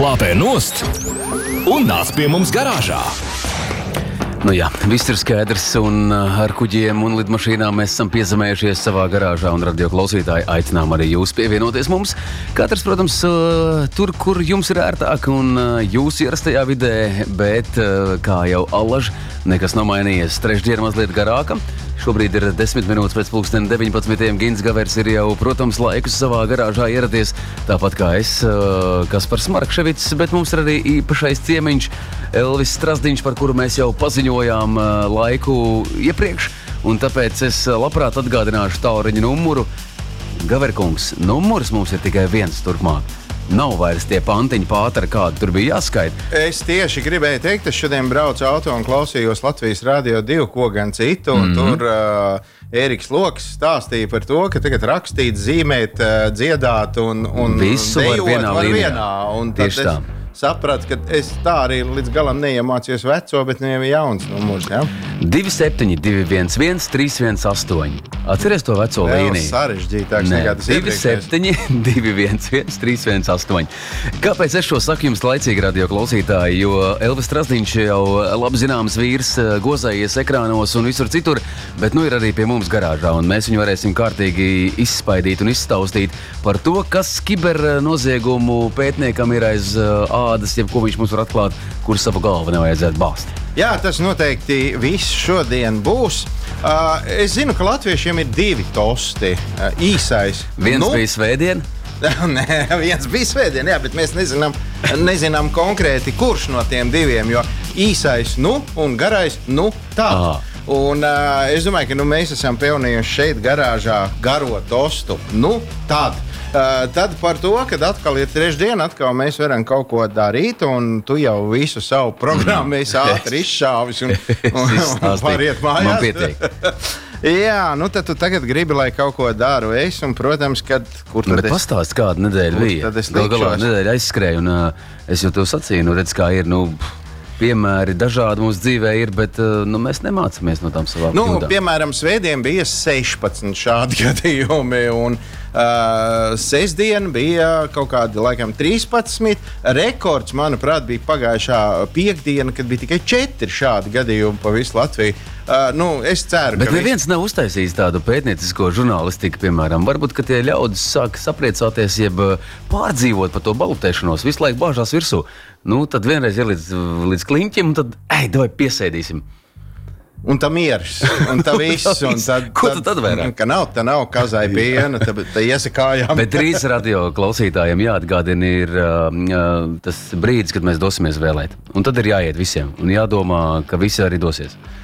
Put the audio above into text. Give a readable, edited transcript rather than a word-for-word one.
Slāpē nost un nāc pie mums garāžā. Nu jā, viss ir skaidrs, un ar kuģiem un lidmašīnām mēs esam piezemējušies savā garāžā, un radio klausītāji aicinām arī jūs pievienoties mums. Katrs, protams, tur, kur jums ir ērtāk un jūs ierastajā vidē, bet, kā jau allaž, nekas nav mainījies. Trešdiena mazliet garāka. Šobrīd ir 10 minūtes pēc pulksten 19. Gins Gavers ir jau, protams, laikus savā garāžā ieradies, tāpat kā es, Kaspars Markševics, bet mums ir arī īpašais ciemiņš Elvis Strasdiņš, par kuru mēs jau paziņojām laiku iepriekš, un tāpēc es labprāt atgādināšu tauriņu numuru. Gaverkungs, numurs mums ir tikai viens turpmāk. Nav vairs tie pantiņi pāteri, kādi tur bija jāskaita. Es tieši gribēju teikt, es šodien braucu auto un klausījos Latvijas Radio 2, ko gan citu. Tur Ēriks Loks stāstīja par to, ka tagad rakstīt, zīmēt, dziedāt un visu dejot var vienā. Un tad tieši tā. Sapratu, ka es tā arī līdz galam neiemācījos veco, bet jau jauns numurs. Ja? 27, 211, 318. Atceries to veco līniju? Vēl sarežģītāks nekā tas iepriekšējais. 27, 211, 318. Kāpēc es šo saku jums laicīgi, radio klausītāji? Jo Elvis Strasdiņš jau labi zināms vīrs, gozējies ekrānos un visur citur, bet nu ir arī pie mums garāžā, un mēs viņu varēsim kārtīgi izspaidīt un izstaustīt par to, kas kibernoziegumu pētniekam ir aiz ādas, jeb ko viņš mums var atklāt, kur savu galvu nevajadzētu bāzt. Jā, tas noteikti viss šodien būs. Es zinu, ka latviešiem ir divi tosti. Īsais. Viens bija svētdien. Nē, viens bija svētdien, jā, bet mēs nezinām konkrēti, kurš no tiem diviem, jo īsais un garais tā. Un es domāju, ka mēs esam pelnījuši šeit garāžā garo tostu. Tad. Tad par to, kad atkal ir trešdiena, atkal mēs varam kaut ko darīt, un tu jau visu savu programmu ātri izšāvis un pāriet mājās. Man pietiek. Jā, tad tu tagad gribi, lai kaut ko daru es, un, protams, kur tad bet pastāst, kāda nedēļa bija. Tad es galā nedēļa aizskrēju, un es jau to sacīju, redz, kā ir, piemēri dažādi mūsu dzīvē ir, bet mēs nemācamies no tām savām kļūdām. Piemēram, svētdien bija 16 šādi gadījumi, un sestdien bija kaut kādi, laikam, 13. Rekords, manuprāt, bija pagājušā piekdiena, kad bija tikai 4 šādi gadījumi pa visu Latviju. Es ceru, bet neviens nav uztaisījis tādu pētniecisko žurnālistiku, piemēram. Varbūt, ka tie ļaudis sāk sapriecāties, jeb pārdzīvot par to balotēšanos, visu laiku bāžās virsū. Tad vienreiz ir līdz kliņķim, un tad, davai piesēdīsim. Un tā miers, un tā viss. Ko tad vairāk? Ka nav kazai piena, tad iesakājām. Bet drīz radio klausītājiem jāatgādina ir tas brīdis, kad mēs dosimies vēlēt. Un tad ir jāiet visiem, un jādomā, ka visi arī dosies.